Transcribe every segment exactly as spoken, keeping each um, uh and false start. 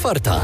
Czwarta.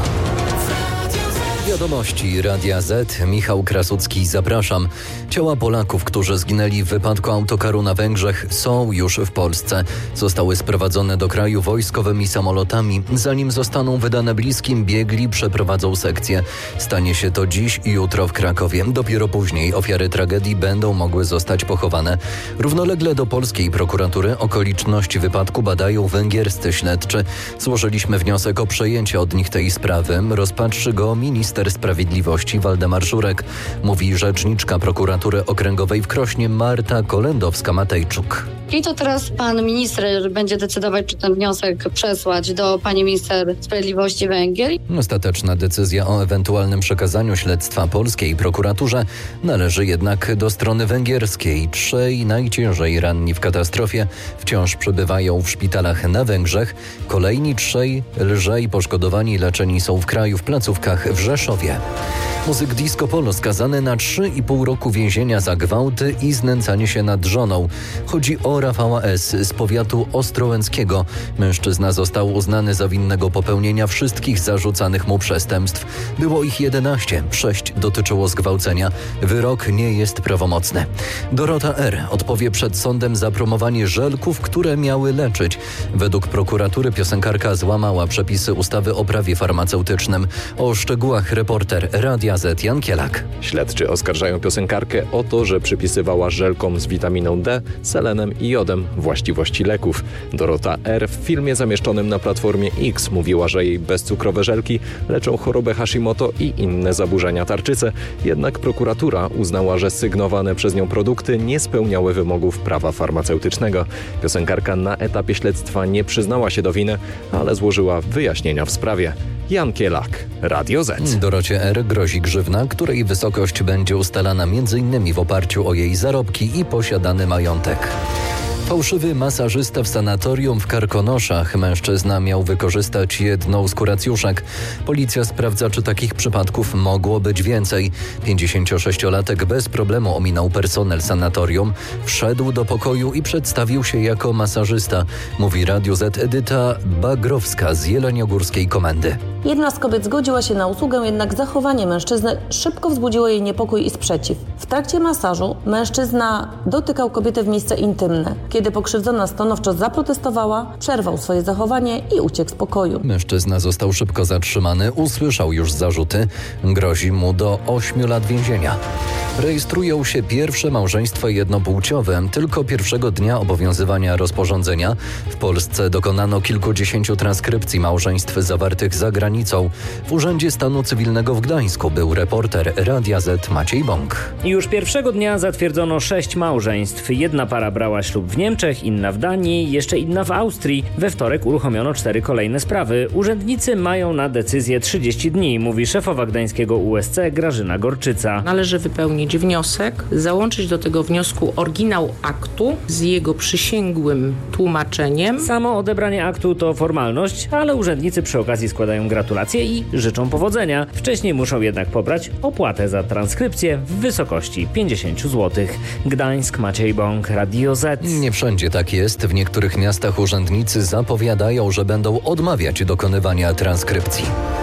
Wiadomości Radia Z. Michał Krasucki, zapraszam. Ciała Polaków, którzy zginęli w wypadku autokaru na Węgrzech, są już w Polsce. Zostały sprowadzone do kraju wojskowymi samolotami. Zanim zostaną wydane bliskim, biegli przeprowadzą sekcję. Stanie się to dziś i jutro w Krakowie. Dopiero później ofiary tragedii będą mogły zostać pochowane. Równolegle do polskiej prokuratury okoliczności wypadku badają węgierscy śledczy. Złożyliśmy wniosek o przejęcie od nich tej sprawy. Rozpatrzy go minister Sprawiedliwości Waldemar Żurek, mówi rzeczniczka prokuratury okręgowej w Krośnie Marta Kolendowska-Matejczuk. I to teraz pan minister będzie decydować, czy ten wniosek przesłać do pani minister Sprawiedliwości Węgier. Ostateczna decyzja o ewentualnym przekazaniu śledztwa polskiej prokuraturze należy jednak do strony węgierskiej. Trzej najciężej ranni w katastrofie wciąż przebywają w szpitalach na Węgrzech. Kolejni trzej lżej poszkodowani leczeni są w kraju w placówkach w Rzeszowie. Muzyk disco polo skazany na trzy i pół roku więzienia za gwałty i znęcanie się nad żoną. Chodzi o Rafała S. z powiatu ostrołęckiego. Mężczyzna został uznany za winnego popełnienia wszystkich zarzucanych mu przestępstw. Było ich jedenaście, sześć dotyczyło zgwałcenia. Wyrok nie jest prawomocny. Dorota R. odpowie przed sądem za promowanie żelków, które miały leczyć. Według prokuratury piosenkarka złamała przepisy ustawy o prawie farmaceutycznym. O szczegółach reporter Radia Z Jan Kielak. Śledczy oskarżają piosenkarkę o to, że przypisywała żelkom z witaminą D, selenem i jodem właściwości leków. Dorota R. w filmie zamieszczonym na Platformie X mówiła, że jej bezcukrowe żelki leczą chorobę Hashimoto i inne zaburzenia tarczycy. Jednak prokuratura uznała, że sygnowane przez nią produkty nie spełniały wymogów prawa farmaceutycznego. Piosenkarka na etapie śledztwa nie przyznała się do winy, ale złożyła wyjaśnienia w sprawie. Jan Kielak, Radio Z. Dorocie R. grozi grzywna, której wysokość będzie ustalana między innymi w oparciu o jej zarobki i posiadany majątek. Fałszywy masażysta w sanatorium w Karkonoszach. Mężczyzna miał wykorzystać jedną z kuracjuszek. Policja sprawdza, czy takich przypadków mogło być więcej. pięćdziesięciosześciolatek bez problemu ominął personel sanatorium. Wszedł do pokoju i przedstawił się jako masażysta. Mówi Radiu Z Edyta Bagrowska z Jeleniogórskiej Komendy. Jedna z kobiet zgodziła się na usługę, jednak zachowanie mężczyzny szybko wzbudziło jej niepokój i sprzeciw. W trakcie masażu mężczyzna dotykał kobietę w miejsce intymne. Kiedy pokrzywdzona stanowczo zaprotestowała, przerwał swoje zachowanie i uciekł z pokoju. Mężczyzna został szybko zatrzymany, usłyszał już zarzuty. Grozi mu do ośmiu lat więzienia. Rejestrują się pierwsze małżeństwa jednopłciowe. Tylko pierwszego dnia obowiązywania rozporządzenia w Polsce dokonano kilkudziesięciu transkrypcji małżeństw zawartych za granicą. W Urzędzie Stanu Cywilnego w Gdańsku był reporter Radia Z Maciej Bąk. Już pierwszego dnia zatwierdzono sześć małżeństw. Jedna para brała ślub w Niemczech, inna w Danii, jeszcze inna w Austrii. We wtorek uruchomiono cztery kolejne sprawy. Urzędnicy mają na decyzję trzydzieści dni, mówi szefowa gdańskiego U S C Grażyna Gorczyca. Należy wypełnić wniosek, załączyć do tego wniosku oryginał aktu z jego przysięgłym tłumaczeniem. Samo odebranie aktu to formalność, ale urzędnicy przy okazji składają gratulacje i życzą powodzenia. Wcześniej muszą jednak pobrać opłatę za transkrypcję w wysokości pięćdziesiąt złotych. Gdańsk, Maciej Bąk, Radio Z. Nie wszędzie tak jest. W niektórych miastach urzędnicy zapowiadają, że będą odmawiać dokonywania transkrypcji.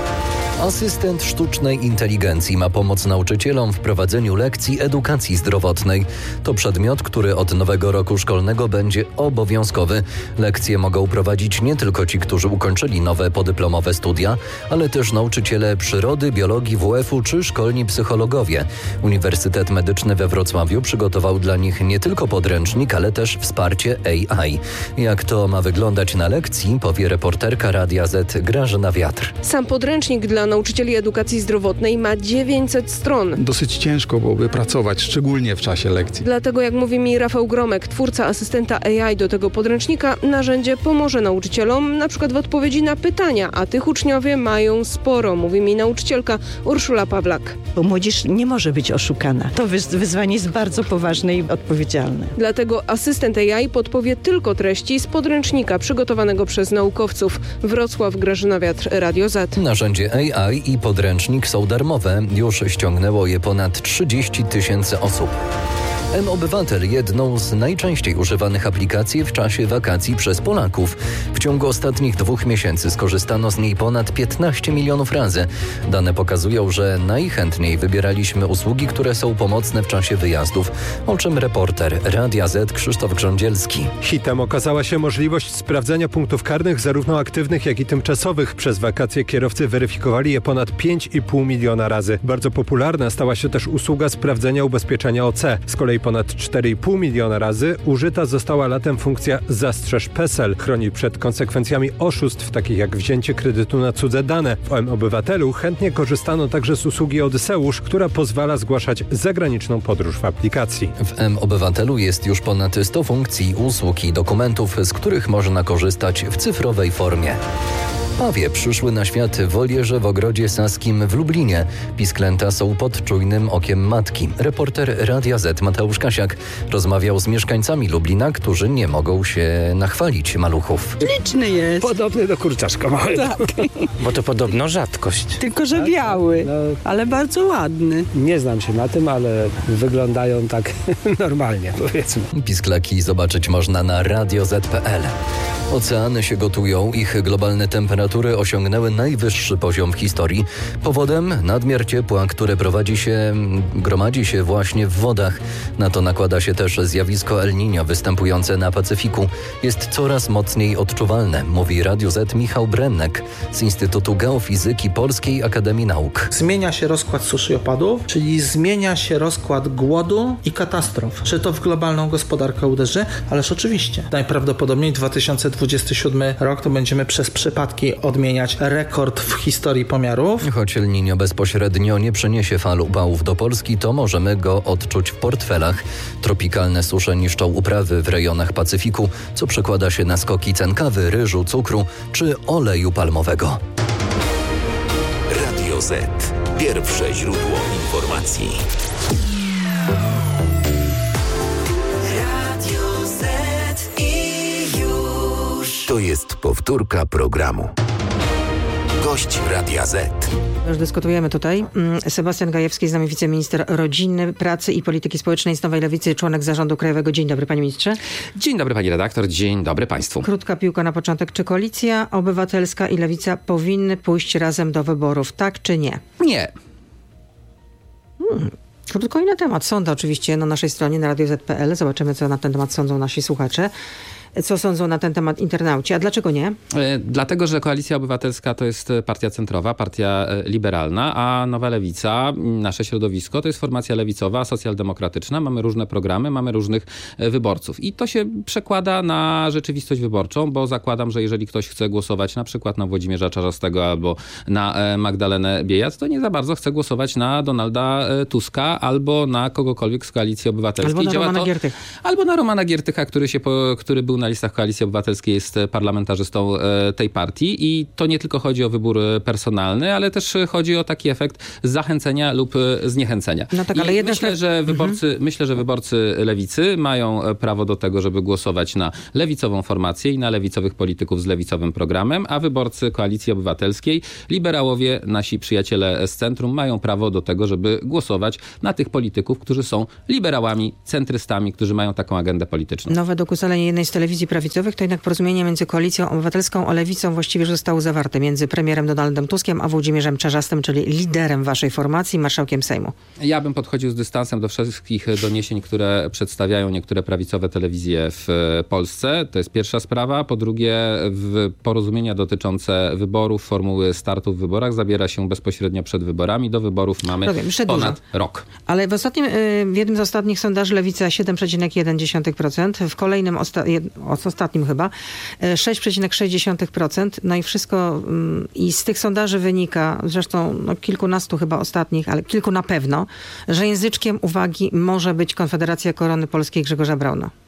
Asystent sztucznej inteligencji ma pomóc nauczycielom w prowadzeniu lekcji edukacji zdrowotnej. To przedmiot, który od nowego roku szkolnego będzie obowiązkowy. Lekcje mogą prowadzić nie tylko ci, którzy ukończyli nowe podyplomowe studia, ale też nauczyciele przyrody, biologii, W F u czy szkolni psychologowie. Uniwersytet Medyczny we Wrocławiu przygotował dla nich nie tylko podręcznik, ale też wsparcie A I. Jak to ma wyglądać na lekcji, powie reporterka Radia Z Grażyna Wiatr. Sam podręcznik dla nauczycieli edukacji zdrowotnej ma dziewięćset stron. Dosyć ciężko byłoby pracować, szczególnie w czasie lekcji. Dlatego, jak mówi mi Rafał Gromek, twórca asystenta A I do tego podręcznika, narzędzie pomoże nauczycielom, na przykład w odpowiedzi na pytania, a tych uczniowie mają sporo, mówi mi nauczycielka Urszula Pawlak. Bo młodzież nie może być oszukana. To wyzwanie jest bardzo poważne i odpowiedzialne. Dlatego asystent A I podpowie tylko treści z podręcznika przygotowanego przez naukowców. Wrocław, Grażyna Wiatr, Radio Z. Narzędzie A I i podręcznik są darmowe. Już ściągnęło je ponad trzydzieści tysięcy osób. M-Obywatel jedną z najczęściej używanych aplikacji w czasie wakacji przez Polaków. W ciągu ostatnich dwóch miesięcy skorzystano z niej ponad piętnaście milionów razy. Dane pokazują, że najchętniej wybieraliśmy usługi, które są pomocne w czasie wyjazdów, o czym reporter Radia Z Krzysztof Grządzielski. Hitem okazała się możliwość sprawdzania punktów karnych zarówno aktywnych, jak i tymczasowych. Przez wakacje kierowcy weryfikowali je ponad pięć i pół miliona razy. Bardzo popularna stała się też usługa sprawdzenia ubezpieczenia O C. Z kolei ponad cztery i pół miliona razy użyta została latem funkcja Zastrzeż PESEL. Chroni przed konsekwencjami oszustw, takich jak wzięcie kredytu na cudze dane. W M-Obywatelu chętnie korzystano także z usługi Odyseusz, która pozwala zgłaszać zagraniczną podróż w aplikacji. W M-Obywatelu jest już ponad sto funkcji, usług i dokumentów, z których można korzystać w cyfrowej formie. Pawie przyszły na świat w wolierze w Ogrodzie Saskim w Lublinie. Pisklęta są pod czujnym okiem matki. Reporter Radia Z Mateusz Kasiak rozmawiał z mieszkańcami Lublina, którzy nie mogą się nachwalić maluchów. Liczny jest. Podobny do kurczaczka małego. Tak. Bo to podobno rzadkość. Tylko, że biały, no, ale bardzo ładny. Nie znam się na tym, ale wyglądają tak normalnie, powiedzmy. Pisklaki zobaczyć można na radio zet kropka pe el. Oceany się gotują, ich globalne temperatury osiągnęły najwyższy poziom w historii. Powodem nadmiar ciepła, które prowadzi się, gromadzi się właśnie w wodach. Na to nakłada się też zjawisko El Niño występujące na Pacyfiku. Jest coraz mocniej odczuwalne, mówi Radiu Z Michał Brennek z Instytutu Geofizyki Polskiej Akademii Nauk. Zmienia się rozkład suszy i opadów, czyli zmienia się rozkład głodu i katastrof. Czy to w globalną gospodarkę uderzy? Ależ oczywiście. Najprawdopodobniej dwa tysiące dwudziesty siódmy rok to będziemy przez przypadki odmieniać rekord w historii pomiarów. Choć El Niño bezpośrednio nie przyniesie fal upałów do Polski, to możemy go odczuć w portfelach. Tropikalne susze niszczą uprawy w rejonach Pacyfiku, co przekłada się na skoki cen kawy, ryżu, cukru czy oleju palmowego. Radio Z. Pierwsze źródło informacji. To jest powtórka programu. Gość Radia Z. Już dyskutujemy tutaj. Sebastian Gajewski, z nami wiceminister rodziny, pracy i polityki społecznej z Nowej Lewicy, członek zarządu krajowego. Dzień dobry, panie ministrze. Dzień dobry, pani redaktor. Dzień dobry państwu. Krótka piłka na początek. Czy Koalicja Obywatelska i Lewica powinny pójść razem do wyborów? Tak czy nie? Nie. Hmm. Krótko i na temat. Sądy oczywiście na naszej stronie, na radio zet kropka pe el. Zobaczymy, co na ten temat sądzą nasi słuchacze. Co sądzą na ten temat internauci? A dlaczego nie? Dlatego, że Koalicja Obywatelska to jest partia centrowa, partia liberalna, a Nowa Lewica, nasze środowisko, to jest formacja lewicowa, socjaldemokratyczna. Mamy różne programy, mamy różnych wyborców. I to się przekłada na rzeczywistość wyborczą, bo zakładam, że jeżeli ktoś chce głosować na przykład na Włodzimierza Czarzastego albo na Magdalenę Biejat, to nie za bardzo chce głosować na Donalda Tuska albo na kogokolwiek z Koalicji Obywatelskiej. Albo na Romana to, Giertycha. Albo na Romana Giertycha, który, się po, który był na listach Koalicji Obywatelskiej, jest parlamentarzystą tej partii i to nie tylko chodzi o wybór personalny, ale też chodzi o taki efekt zachęcenia lub zniechęcenia. No tak, ale jedno... myślę, że wyborcy, mhm. myślę, że wyborcy lewicy mają prawo do tego, żeby głosować na lewicową formację i na lewicowych polityków z lewicowym programem, a wyborcy Koalicji Obywatelskiej, liberałowie, nasi przyjaciele z centrum, mają prawo do tego, żeby głosować na tych polityków, którzy są liberałami, centrystami, którzy mają taką agendę polityczną. No według ustalenia jednej z telewizji prawicowych, to jednak porozumienie między Koalicją Obywatelską a Lewicą właściwie zostało zawarte między premierem Donaldem Tuskiem a Włodzimierzem Czarzastym, czyli liderem waszej formacji, marszałkiem Sejmu. Ja bym podchodził z dystansem do wszystkich doniesień, które przedstawiają niektóre prawicowe telewizje w Polsce. To jest pierwsza sprawa. Po drugie, w porozumienia dotyczące wyborów, formuły startu w wyborach zabiera się bezpośrednio przed wyborami. Do wyborów mamy Rozumiem, ponad dużo. rok. Ale w ostatnim, w jednym z ostatnich sondaży Lewica siedem przecinek jeden procent, w kolejnym osta- z ostatnim chyba, sześć przecinek sześć procent. No i wszystko i z tych sondaży wynika, zresztą no, kilkunastu chyba ostatnich, ale kilku na pewno, że języczkiem uwagi może być Konfederacja Korony Polskiej Grzegorza Brauna.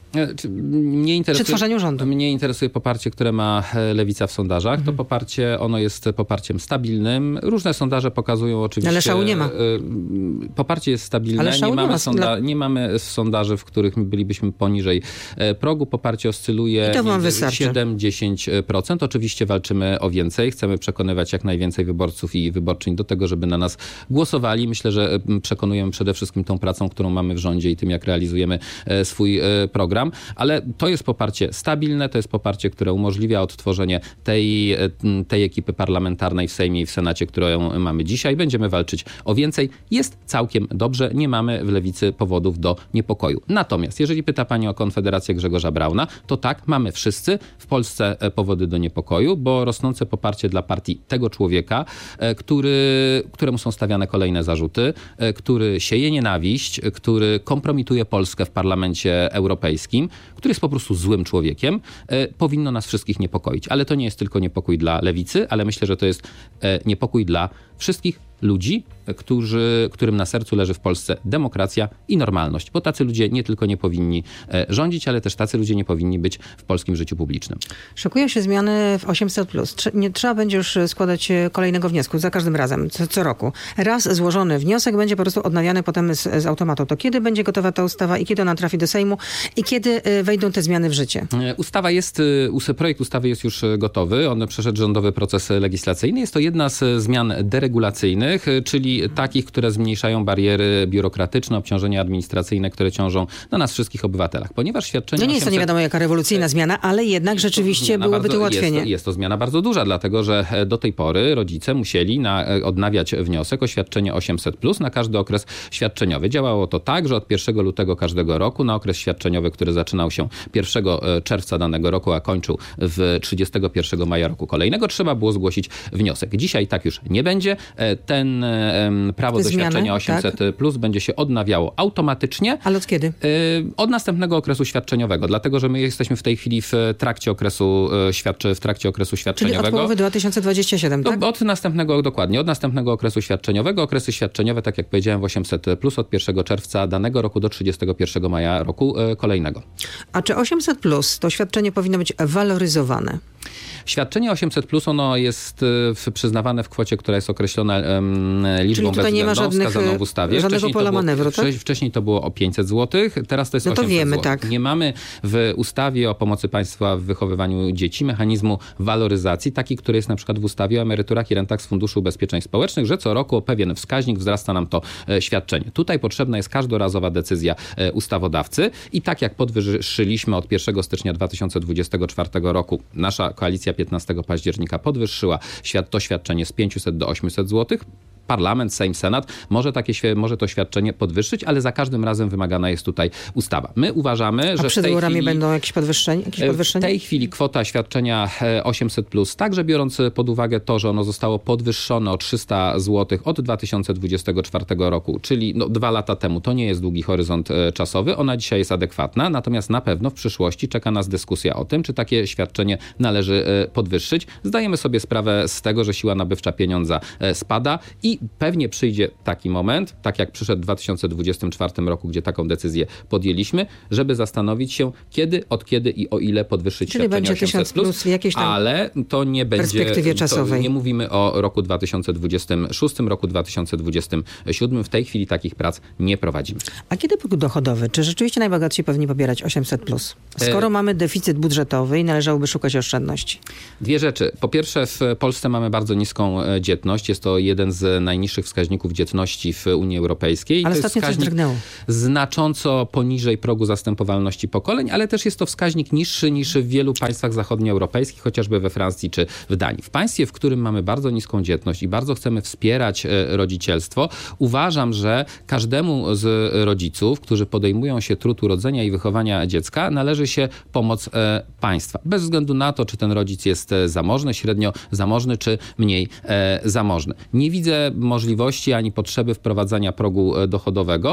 Mnie interesuje, przy tworzeniu rządu. Mnie interesuje poparcie, które ma Lewica w sondażach. Mhm. To poparcie, ono jest poparciem stabilnym. Różne sondaże pokazują oczywiście... Ale szału nie ma. Poparcie jest stabilne. Ale szału nie, mamy nie ma. sonda- nie mamy sondaży, w których bylibyśmy poniżej progu. Poparcie oscyluje między siedem do dziesięciu procent. Oczywiście walczymy o więcej. Chcemy przekonywać jak najwięcej wyborców i wyborczyń do tego, żeby na nas głosowali. Myślę, że przekonujemy przede wszystkim tą pracą, którą mamy w rządzie i tym, jak realizujemy swój program. Ale to jest poparcie stabilne, to jest poparcie, które umożliwia odtworzenie tej, tej ekipy parlamentarnej w Sejmie i w Senacie, którą mamy dzisiaj. Będziemy walczyć o więcej. Jest całkiem dobrze. Nie mamy w Lewicy powodów do niepokoju. Natomiast jeżeli pyta pani o Konfederację Grzegorza Brauna, to tak, mamy wszyscy w Polsce powody do niepokoju, bo rosnące poparcie dla partii tego człowieka, który, któremu są stawiane kolejne zarzuty, który sieje nienawiść, który kompromituje Polskę w Parlamencie Europejskim, który jest po prostu złym człowiekiem, e, powinno nas wszystkich niepokoić. Ale to nie jest tylko niepokój dla Lewicy, ale myślę, że to jest e, niepokój dla wszystkich ludzi, którzy, którym na sercu leży w Polsce demokracja i normalność. Bo tacy ludzie nie tylko nie powinni e, rządzić, ale też tacy ludzie nie powinni być w polskim życiu publicznym. Szykują się zmiany w osiemset plus. Trze- nie trzeba będzie już składać kolejnego wniosku za każdym razem, co, co roku. Raz złożony wniosek będzie po prostu odnawiany potem z, z automatu. To kiedy będzie gotowa ta ustawa i kiedy ona trafi do Sejmu i kiedy y, wejdą te zmiany w życie? Ustawa jest, projekt ustawy jest już gotowy. On przeszedł rządowy proces legislacyjny. Jest to jedna z zmian deregulacyjnych, czyli takich, które zmniejszają bariery biurokratyczne, obciążenia administracyjne, które ciążą na nas wszystkich obywatelach. Ponieważ świadczenie No nie jest to nie wiadomo jaka rewolucyjna zmiana, ale jednak rzeczywiście byłoby bardzo, to ułatwienie. Jest to, jest to zmiana bardzo duża, dlatego że do tej pory rodzice musieli na, odnawiać wniosek o świadczenie osiemset plus na każdy okres świadczeniowy. Działało to tak, że od pierwszego lutego każdego roku na okres świadczeniowy, który zaczynał się pierwszego czerwca danego roku, a kończył w trzydziestego pierwszego maja roku kolejnego, trzeba było zgłosić wniosek. Dzisiaj tak już nie będzie. Ten prawo do świadczenia osiemset plus tak. będzie się odnawiało automatycznie. Ale od kiedy? Od następnego okresu świadczeniowego, dlatego że my jesteśmy w tej chwili w trakcie okresu, świadczy, w trakcie okresu świadczeniowego. Czyli od połowy dwa tysiące dwudziestego siódmego, tak? Od następnego, dokładnie, od następnego okresu świadczeniowego. Okresy świadczeniowe, tak jak powiedziałem, w osiemset plus od pierwszego czerwca danego roku do trzydziestego pierwszego maja roku kolejnego. A czy osiemset plus to świadczenie powinno być waloryzowane? Świadczenie osiemset plus ono jest w, przyznawane w kwocie, która jest określona um, liczbą bezwzględną wskazaną w ustawie. Żadnego wcześniej pola to było, manewru, tak? Wcześniej to było o pięćset złotych, teraz to jest no to osiemset wiemy, złotych. Tak. Nie mamy w ustawie o pomocy państwa w wychowywaniu dzieci mechanizmu waloryzacji, taki, który jest na przykład w ustawie o emeryturach i rentach z Funduszu Ubezpieczeń Społecznych, że co roku o pewien wskaźnik wzrasta nam to e, świadczenie. Tutaj potrzebna jest każdorazowa decyzja e, ustawodawcy i tak jak podwyższyliśmy od pierwszego stycznia dwa tysiące dwudziestego czwartego roku, nasza koalicja piętnastego października podwyższyła to świadczenie z pięćset do ośmiuset złotych. Parlament, Sejm, Senat może, takie, może to świadczenie podwyższyć, ale za każdym razem wymagana jest tutaj ustawa. My uważamy, A że przed w tej wyborami chwili, będą jakieś podwyższenia? Jakieś podwyższenia? W tej chwili kwota świadczenia osiemset plus, także biorąc pod uwagę to, że ono zostało podwyższone o trzysta złotych od dwa tysiące dwudziestego czwartego roku, czyli no, dwa lata temu, to nie jest długi horyzont czasowy, ona dzisiaj jest adekwatna, natomiast na pewno w przyszłości czeka nas dyskusja o tym, czy takie świadczenie należy podwyższyć. Zdajemy sobie sprawę z tego, że siła nabywcza pieniądza spada i pewnie przyjdzie taki moment, tak jak przyszedł w dwa tysiące dwudziestym czwartym roku, gdzie taką decyzję podjęliśmy, żeby zastanowić się, kiedy, od kiedy i o ile podwyższyć Czyli świadczenie będzie osiemset plus, plus w jakiejś tam ale to nie będzie, perspektywie czasowej. Nie mówimy o roku dwa tysiące dwudziestym szóstym, roku dwa tysiące dwudziestym siódmym. W tej chwili takich prac nie prowadzimy. A kiedy próg dochodowy? Czy rzeczywiście najbogatsi powinni pobierać osiemset plus? Skoro e... mamy deficyt budżetowy i należałoby szukać oszczędności. Dwie rzeczy. Po pierwsze, w Polsce mamy bardzo niską dzietność. Jest to jeden z najniższych wskaźników dzietności w Unii Europejskiej. Ale to ostatnio jest coś drgnęło. Znacząco poniżej progu zastępowalności pokoleń, ale też jest to wskaźnik niższy niż w wielu państwach zachodnioeuropejskich, chociażby we Francji czy w Danii. W państwie, w którym mamy bardzo niską dzietność i bardzo chcemy wspierać rodzicielstwo, uważam, że każdemu z rodziców, którzy podejmują się trud urodzenia i wychowania dziecka, należy się pomoc państwa. Bez względu na to, czy ten rodzic jest zamożny, średnio zamożny, czy mniej zamożny. Nie widzę możliwości ani potrzeby wprowadzania progu dochodowego.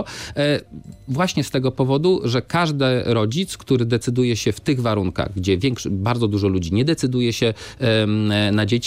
Właśnie z tego powodu, że każdy rodzic, który decyduje się w tych warunkach, gdzie większy, bardzo dużo ludzi nie decyduje się na dzieci,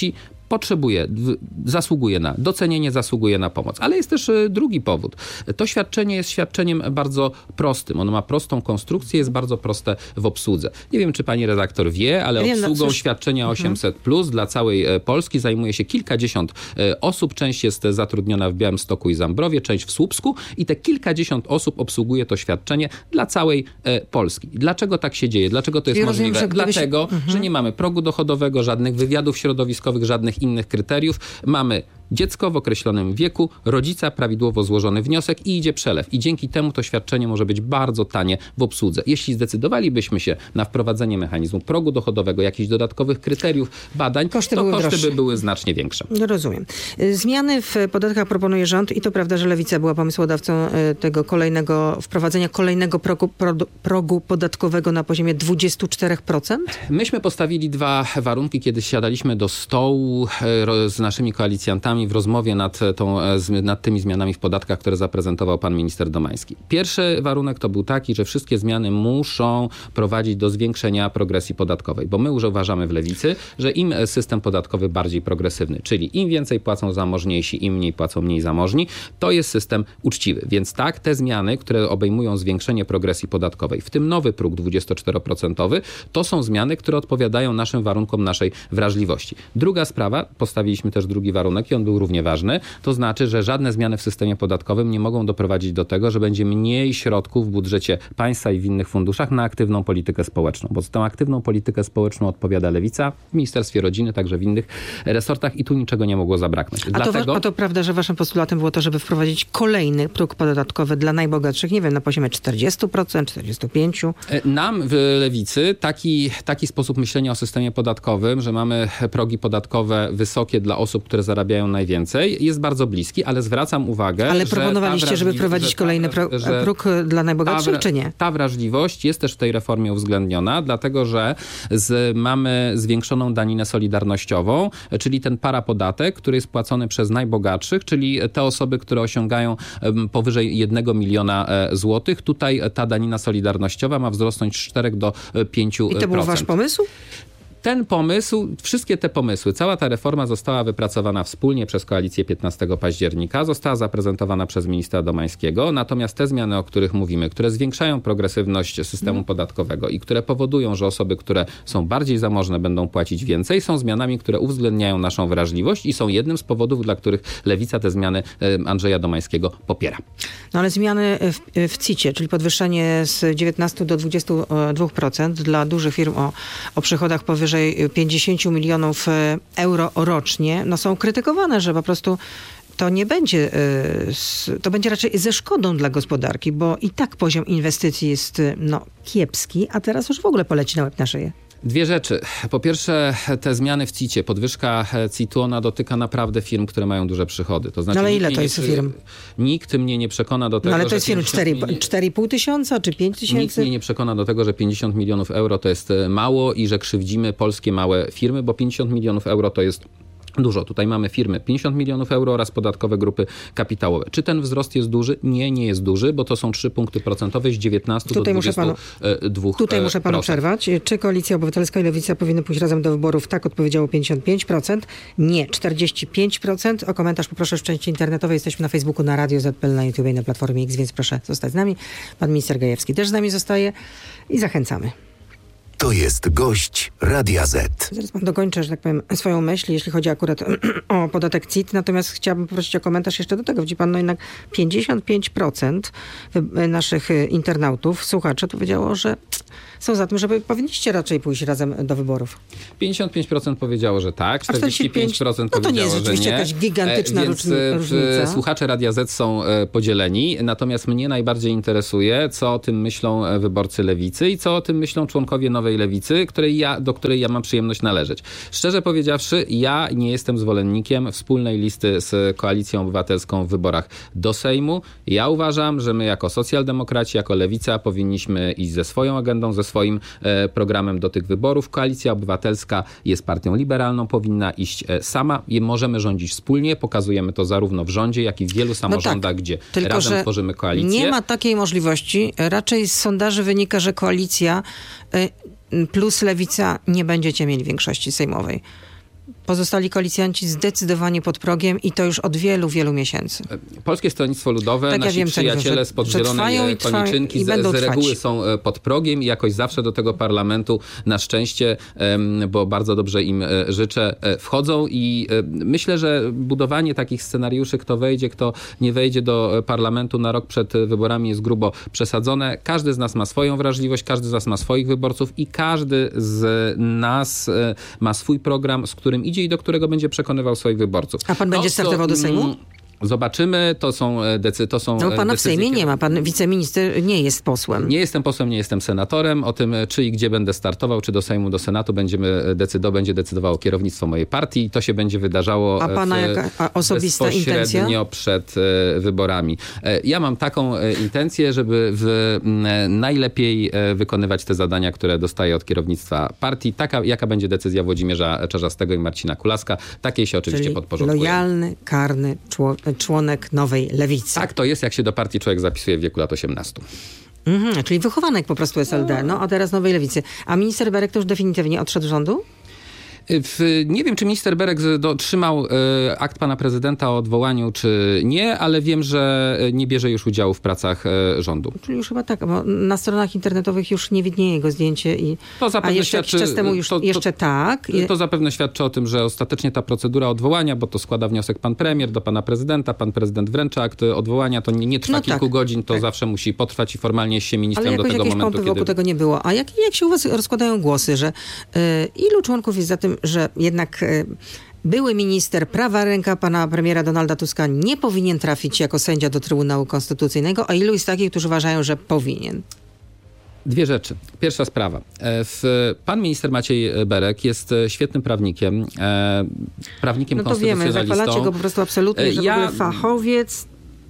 potrzebuje, zasługuje na docenienie, zasługuje na pomoc. Ale jest też drugi powód. To świadczenie jest świadczeniem bardzo prostym. Ono ma prostą konstrukcję, jest bardzo proste w obsłudze. Nie wiem, czy pani redaktor wie, ale wiem, obsługą no, świadczenia osiemset plus dla całej Polski zajmuje się kilkadziesiąt osób. Część jest zatrudniona w Białymstoku i Zambrowie, część w Słupsku i te kilkadziesiąt osób obsługuje to świadczenie dla całej Polski. Dlaczego tak się dzieje? Dlaczego to jest I możliwe? Rozumiem, że Dlatego, gdybyś... mhm. że nie mamy progu dochodowego, żadnych wywiadów środowiskowych, żadnych innych kryteriów. Mamy dziecko w określonym wieku, rodzica, prawidłowo złożony wniosek i idzie przelew. I dzięki temu to świadczenie może być bardzo tanie w obsłudze. Jeśli zdecydowalibyśmy się na wprowadzenie mechanizmu progu dochodowego, jakichś dodatkowych kryteriów, badań, koszty to koszty droższe. by były znacznie większe. Rozumiem. Zmiany w podatkach proponuje rząd i to prawda, że Lewica była pomysłodawcą tego kolejnego, wprowadzenia kolejnego progu, progu podatkowego na poziomie dwadzieścia cztery procent? Myśmy postawili dwa warunki, kiedy siadaliśmy do stołu z naszymi koalicjantami w rozmowie nad, tą, nad tymi zmianami w podatkach, które zaprezentował pan minister Domański. Pierwszy warunek to był taki, że wszystkie zmiany muszą prowadzić do zwiększenia progresji podatkowej, bo my już uważamy w Lewicy, że im system podatkowy bardziej progresywny, czyli im więcej płacą zamożniejsi, im mniej płacą mniej zamożni, to jest system uczciwy. Więc tak, te zmiany, które obejmują zwiększenie progresji podatkowej, w tym nowy próg dwudziestoczteroprocentowy, to są zmiany, które odpowiadają naszym warunkom, naszej wrażliwości. Druga sprawa, postawiliśmy też drugi warunek i on był równie ważny, to znaczy, że żadne zmiany w systemie podatkowym nie mogą doprowadzić do tego, że będzie mniej środków w budżecie państwa i w innych funduszach na aktywną politykę społeczną, bo za tą aktywną politykę społeczną odpowiada Lewica w Ministerstwie Rodziny, także w innych resortach i tu niczego nie mogło zabraknąć. A, Dlatego... to, a to prawda, że waszym postulatem było to, żeby wprowadzić kolejny próg podatkowy dla najbogatszych, nie wiem, na poziomie czterdzieści procent, czterdzieści pięć procent? Nam w Lewicy taki, taki sposób myślenia o systemie podatkowym, że mamy progi podatkowe wysokie dla osób, które zarabiają najwięcej, jest bardzo bliski, ale zwracam uwagę, ale że proponowaliście, żeby wprowadzić ta, kolejny pro, próg dla najbogatszych, ta, czy nie? Ta wrażliwość jest też w tej reformie uwzględniona, dlatego że z, mamy zwiększoną daninę solidarnościową, czyli ten parapodatek, który jest płacony przez najbogatszych, czyli te osoby, które osiągają powyżej jednego miliona złotych. Tutaj ta danina solidarnościowa ma wzrosnąć z czterech do pięciu procent. I to był wasz pomysł? Ten pomysł, wszystkie te pomysły, cała ta reforma została wypracowana wspólnie przez koalicję piętnastego października, została zaprezentowana przez ministra Domańskiego, natomiast te zmiany, o których mówimy, które zwiększają progresywność systemu podatkowego i które powodują, że osoby, które są bardziej zamożne, będą płacić więcej, są zmianami, które uwzględniają naszą wrażliwość i są jednym z powodów, dla których Lewica te zmiany Andrzeja Domańskiego popiera. No ale zmiany w, w C I T-ie, czyli podwyższenie z dziewiętnastu do dwudziestu dwóch procent dla dużych firm o, o przychodach powyżej pięćdziesiąt milionów euro rocznie, no są krytykowane, że po prostu to nie będzie, to będzie raczej ze szkodą dla gospodarki, bo i tak poziom inwestycji jest no, kiepski, a teraz już w ogóle poleci na łeb na szyję. Dwie rzeczy. Po pierwsze, te zmiany w C I T-ie, podwyżka C I T-u, ona dotyka naprawdę firm, które mają duże przychody. To znaczy, no ale ile to jest nie, firm? Nikt mnie nie przekona do tego, no ale to że jest firm cztery i pół tysiąca czy pięć tysięcy? Nikt mnie nie przekona do tego, że pięćdziesiąt milionów euro to jest mało i że krzywdzimy polskie małe firmy, bo pięćdziesiąt milionów euro to jest dużo. Tutaj mamy firmy pięćdziesiąt milionów euro oraz podatkowe grupy kapitałowe. Czy ten wzrost jest duży? Nie, nie jest duży, bo to są trzy punkty procentowe z dziewiętnastu tutaj do dwudziestu dwóch procent. Tutaj muszę panu przerwać. Czy Koalicja Obywatelska i Lewica powinny pójść razem do wyborów? Tak odpowiedziało pięćdziesiąt pięć procent. Nie, czterdzieści pięć procent. O komentarz poproszę w części internetowej. Jesteśmy na Facebooku, na Radio Z P L, na YouTube i na Platformie X, więc proszę zostać z nami. Pan minister Gajewski też z nami zostaje i zachęcamy. To jest gość Radia Z. Zaraz pan dokończę, że tak powiem, swoją myśl, jeśli chodzi akurat o podatek C I T. Natomiast chciałabym poprosić o komentarz jeszcze do tego. Widzi pan, no jednak pięćdziesiąt pięć procent naszych internautów, słuchaczy powiedziało, że są za tym, żeby powinniście raczej pójść razem do wyborów. pięćdziesiąt pięć procent powiedziało, że tak, czterdzieści pięć procent no to powiedziało, nie jest że rzeczywiście nie. jakaś gigantyczna Więc różnica. Słuchacze Radia Z są podzieleni, natomiast mnie najbardziej interesuje, co o tym myślą wyborcy Lewicy i co o tym myślą członkowie Nowej Lewicy, której ja, do której ja mam przyjemność należeć. Szczerze powiedziawszy, ja nie jestem zwolennikiem wspólnej listy z Koalicją Obywatelską w wyborach do Sejmu. Ja uważam, że my jako socjaldemokraci, jako Lewica powinniśmy iść ze swoją agendą, ze swoim e, programem do tych wyborów. Koalicja Obywatelska jest partią liberalną, powinna iść e, sama. I możemy rządzić wspólnie. Pokazujemy to zarówno w rządzie, jak i w wielu samorządach, no tak, gdzie tylko, razem tworzymy koalicję. Nie ma takiej możliwości. Raczej z sondaży wynika, że koalicja y, plus Lewica nie będziecie mieli większości sejmowej. pozostali koalicjanci zdecydowanie pod progiem i to już od wielu, wielu miesięcy. Polskie Stronnictwo Ludowe, tak, nasi ja wiem, przyjaciele że, spod że zielonej koniczynki z, z reguły trwać. są pod progiem i jakoś zawsze do tego parlamentu na szczęście, bo bardzo dobrze im życzę, wchodzą i myślę, że budowanie takich scenariuszy, kto wejdzie, kto nie wejdzie do parlamentu na rok przed wyborami jest grubo przesadzone. Każdy z nas ma swoją wrażliwość, każdy z nas ma swoich wyborców i każdy z nas ma swój program, z którym idzie i do którego będzie przekonywał swoich wyborców. A pan to, będzie startował do Sejmu? Zobaczymy, to są decyzje. To są no, pana decyzje, w Sejmie nie ma, pan wiceminister nie jest posłem. Nie jestem posłem, nie jestem senatorem. O tym, czy i gdzie będę startował, czy do Sejmu, do Senatu będziemy decydować, będzie decydowało kierownictwo mojej partii i to się będzie wydarzało a pana w, jaka a osobista bezpośrednio intencja? przed wyborami. Ja mam taką intencję, żeby w, najlepiej wykonywać te zadania, które dostaję od kierownictwa partii. Taka, jaka będzie decyzja Włodzimierza Czarzastego i Marcina Kulaska, takiej się oczywiście Czyli podporządkuję. lojalny, karny człowiek. członek Nowej Lewicy. Tak to jest, jak się do partii człowiek zapisuje w wieku lat osiemnastu. Mhm, czyli wychowanek po prostu S L D, no a teraz Nowej Lewicy. A minister Berek to już definitywnie odszedł z rządu? W, nie wiem, czy minister Berek dotrzymał e, akt pana prezydenta o odwołaniu, czy nie, ale wiem, że nie bierze już udziału w pracach e, rządu. Czyli już chyba tak, bo na stronach internetowych już nie widnieje jego zdjęcie. I, to zapewne a jeszcze świadczy, jakiś czas temu już to, to, jeszcze tak. To, to zapewne świadczy o tym, że ostatecznie ta procedura odwołania, bo to składa wniosek pan premier do pana prezydenta, pan prezydent wręcza akt odwołania, to nie, nie trwa no kilku tak, godzin, to tak. zawsze musi potrwać i formalnie się ministrem do tego momentu, momentu, kiedy... wokół tego nie było. A jak, jak się u was rozkładają głosy, że y, ilu członków jest za tym, że jednak były minister, prawa ręka pana premiera Donalda Tuska nie powinien trafić jako sędzia do Trybunału Konstytucyjnego, a ilu jest takich, którzy uważają, że powinien? Dwie rzeczy. Pierwsza sprawa. Pan minister Maciej Berek jest świetnym prawnikiem, prawnikiem no to konstytucjonalistą. wiemy, zachwalacie go po prostu absolutnie, że ja... w ogóle fachowiec.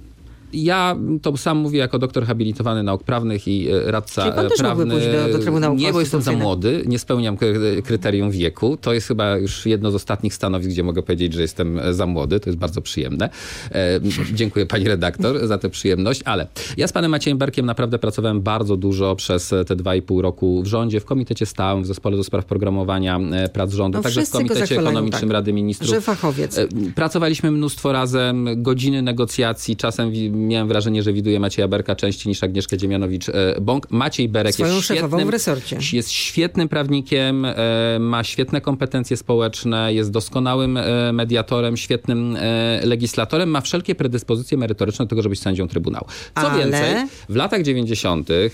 Ja to sam mówię jako doktor habilitowany nauk prawnych i radca Czyli pan też prawny. Mógłby pójść do, do Trybunału Nie, bo jestem za młody, nie spełniam kryterium wieku. To jest chyba już jedno z ostatnich stanowisk, gdzie mogę powiedzieć, że jestem za młody. To jest bardzo przyjemne. E, dziękuję pani redaktor za tę przyjemność, ale ja z panem Maciejem Berkiem naprawdę pracowałem bardzo dużo przez te dwa i pół roku w rządzie, w komitecie stałym, w zespole do spraw programowania prac rządu, no także w komitecie ekonomicznym tak, Rady Ministrów. Że fachowiec. Pracowaliśmy mnóstwo razem, godziny negocjacji, czasem miałem wrażenie, że widuję Macieja Berka częściej niż Agnieszkę Dziemianowicz-Bąk. Maciej Berek Swoją jest świetnym, w resorcie. jest świetnym prawnikiem, ma świetne kompetencje społeczne, jest doskonałym mediatorem, świetnym legislatorem, ma wszelkie predyspozycje merytoryczne do tego, żeby być sędzią Trybunału. Co Ale... więcej, w latach dziewięćdziesiątych,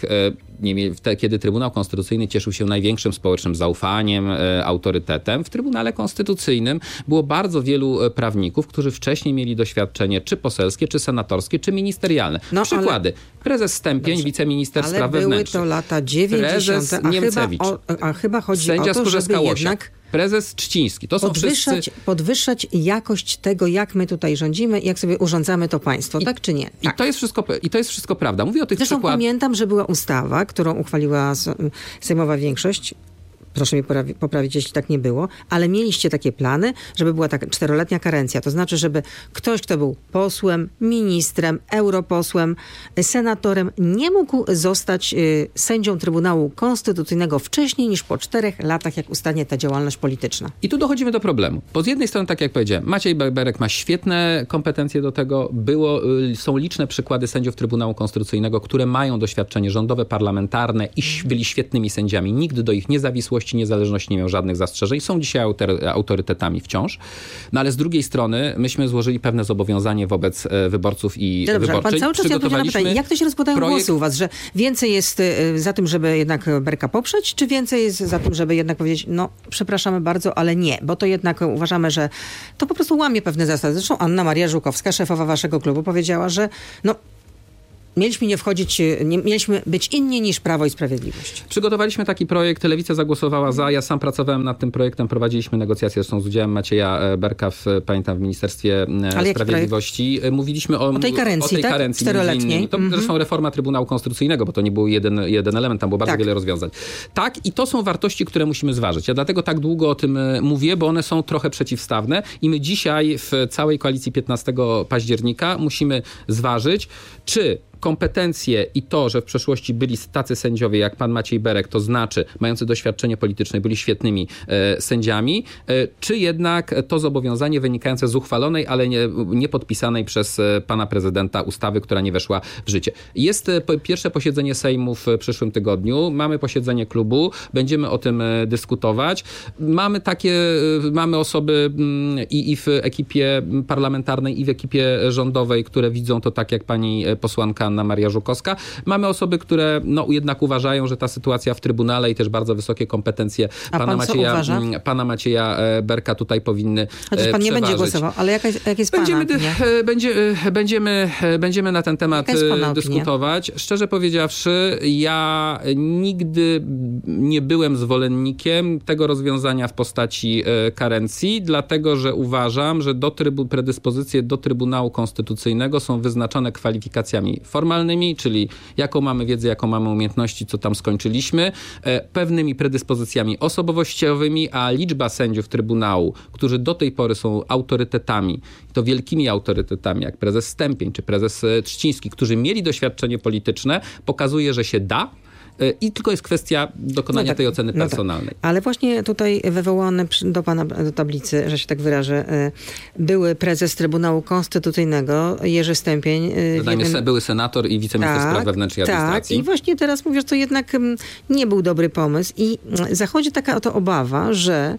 kiedy Trybunał Konstytucyjny cieszył się największym społecznym zaufaniem, autorytetem, w Trybunale Konstytucyjnym było bardzo wielu prawników, którzy wcześniej mieli doświadczenie czy poselskie, czy senatorskie, czy ministerialne. No, przykłady. Ale... Prezes Stępień, Dobrze. wiceminister ale spraw wewnętrznych. Ale były to lata dziewięćdziesiąte. A Niemcewicz. Chyba, o, a chyba chodzi Sędzia o to, żeby jednak... Prezes Trzciński. To są podwyższać, wszyscy... podwyższać jakość tego, jak my tutaj rządzimy, jak sobie urządzamy to państwo, I, tak czy nie? Tak. I, to jest wszystko, I to jest wszystko prawda. Mówię o tych Zresztą przykład... pamiętam, że była ustawa, którą uchwaliła sejmowa większość. Proszę mnie poprawić, jeśli tak nie było, ale mieliście takie plany, żeby była taka czteroletnia karencja. To znaczy, żeby ktoś, kto był posłem, ministrem, europosłem, senatorem, nie mógł zostać y, sędzią Trybunału Konstytucyjnego wcześniej niż po czterech latach, jak ustanie ta działalność polityczna. I tu dochodzimy do problemu. Bo z jednej strony, tak jak powiedziałem, Maciej Berek ma świetne kompetencje do tego. Było, y, są liczne przykłady sędziów Trybunału Konstytucyjnego, które mają doświadczenie rządowe, parlamentarne i byli świetnymi sędziami. Nigdy do ich niezawisłości, niezależności nie miał żadnych zastrzeżeń. Są dzisiaj autor, autorytetami wciąż. No ale z drugiej strony myśmy złożyli pewne zobowiązanie wobec wyborców i Dobrze, wyborczyń. Pan cały czas odpowiedział na pytanie, jak to się rozkładają projekt... głosy u was, że więcej jest za tym, żeby jednak Berka poprzeć, czy więcej jest za tym, żeby jednak powiedzieć, no przepraszamy bardzo, ale nie, bo to jednak uważamy, że to po prostu łamie pewne zasady. Zresztą Anna Maria Żukowska, szefowa waszego klubu, powiedziała, że no Mieliśmy nie wchodzić, nie, mieliśmy być inni niż Prawo i Sprawiedliwość. Przygotowaliśmy taki projekt, Lewica zagłosowała za, ja sam pracowałem nad tym projektem, prowadziliśmy negocjacje zresztą z udziałem Macieja Berka w, pamiętam, w Ministerstwie Ale Sprawiedliwości. Mówiliśmy o, o tej karencji, o tej tak? karencji czteroletniej. To mm-hmm. zresztą reforma Trybunału Konstytucyjnego, bo to nie był jeden, jeden element, tam było bardzo tak. wiele rozwiązań. Tak, i to są wartości, które musimy zważyć. Ja dlatego tak długo o tym mówię, bo one są trochę przeciwstawne i my dzisiaj w całej koalicji piętnastego października musimy zważyć, czy kompetencje i to, że w przeszłości byli tacy sędziowie jak pan Maciej Berek, to znaczy mający doświadczenie polityczne, byli świetnymi e, sędziami, e, czy jednak to zobowiązanie wynikające z uchwalonej, ale nie, nie podpisanej przez e, pana prezydenta ustawy, która nie weszła w życie. Jest e, po, pierwsze posiedzenie Sejmu w przyszłym tygodniu, mamy posiedzenie klubu, będziemy o tym e, dyskutować. Mamy takie, e, mamy osoby m, i, i w ekipie parlamentarnej, i w ekipie rządowej, które widzą to tak jak pani posłanka Anna Maria Żukowska. Mamy osoby, które no, jednak uważają, że ta sytuacja w Trybunale i też bardzo wysokie kompetencje pana, pan Macieja, pana Macieja Berka tutaj powinny Chociaż pan nie będzie głosował, ale jaka jest, jak jest będziemy, pana opinia? Będzie, będziemy, będziemy na ten temat dyskutować. Opinia? Szczerze powiedziawszy, ja nigdy nie byłem zwolennikiem tego rozwiązania w postaci karencji, dlatego, że uważam, że do trybu, predyspozycje do Trybunału Konstytucyjnego są wyznaczone kwalifikacjami formalnymi, czyli jaką mamy wiedzę, jaką mamy umiejętności, co tam skończyliśmy, pewnymi predyspozycjami osobowościowymi, a liczba sędziów Trybunału, którzy do tej pory są autorytetami, to wielkimi autorytetami, jak prezes Stępień czy prezes Trzciński, którzy mieli doświadczenie polityczne, pokazuje, że się da. I tylko jest kwestia dokonania no tak, tej oceny personalnej. No tak. Ale właśnie tutaj wywołane do pana do tablicy, że się tak wyrażę, były prezes Trybunału Konstytucyjnego Jerzy Stępień. Dodajmy, jeden... były senator i wiceminister tak, spraw wewnętrznych i administracji. Tak, i właśnie teraz mówię, że to jednak nie był dobry pomysł i zachodzi taka oto obawa, że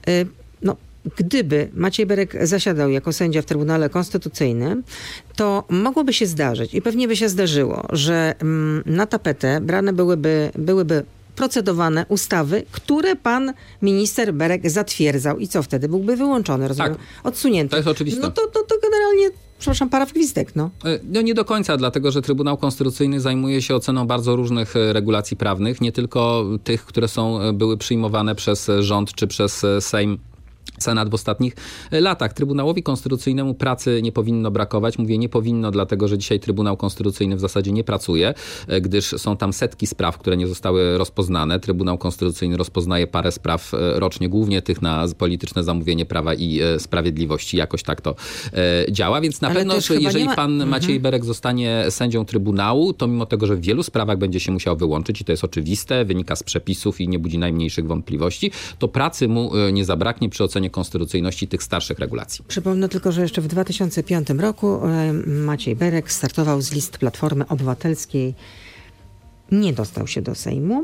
no, gdyby Maciej Berek zasiadał jako sędzia w Trybunale Konstytucyjnym, to mogłoby się zdarzyć i pewnie by się zdarzyło, że na tapetę brane byłyby, byłyby procedowane ustawy, które pan minister Berek zatwierdzał. I co wtedy? Byłby wyłączony, rozumiem? Tak. Odsunięty. To jest oczywiste. No to, to, to generalnie... Przepraszam, paraf gwizdek, no. No nie do końca, dlatego że Trybunał Konstytucyjny zajmuje się oceną bardzo różnych regulacji prawnych, nie tylko tych, które są, były przyjmowane przez rząd czy przez Sejm, Senat w ostatnich latach. Trybunałowi Konstytucyjnemu pracy nie powinno brakować. Mówię nie powinno, dlatego że dzisiaj Trybunał Konstytucyjny w zasadzie nie pracuje, gdyż są tam setki spraw, które nie zostały rozpoznane. Trybunał Konstytucyjny rozpoznaje parę spraw rocznie, głównie tych na polityczne zamówienie prawa i sprawiedliwości. Jakoś tak to działa, więc na Ale pewno, że jeżeli ma... pan Maciej mhm. Berek zostanie sędzią Trybunału, to mimo tego, że w wielu sprawach będzie się musiał wyłączyć i to jest oczywiste, wynika z przepisów i nie budzi najmniejszych wątpliwości, to pracy mu nie zabraknie przy ocenie konstytucyjności tych starszych regulacji. Przypomnę tylko, że jeszcze w dwa tysiące piątym roku Maciej Berek startował z list Platformy Obywatelskiej. Nie dostał się do Sejmu,